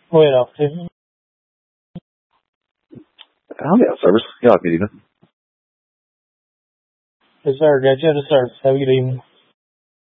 Good afternoon. How may I have service? Yeah, good evening. Yes, sir. Got you the service. Have a good evening.